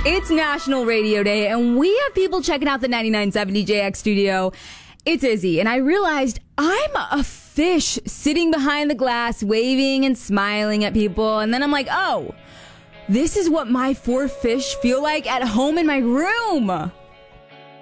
It's National Radio Day, and we have people checking out the 99.7 DJX studio. It's Izzy, and I realized I'm a fish sitting behind the glass, waving and smiling at people, and then I'm like, oh, this is what my 4 fish feel like at home in my room.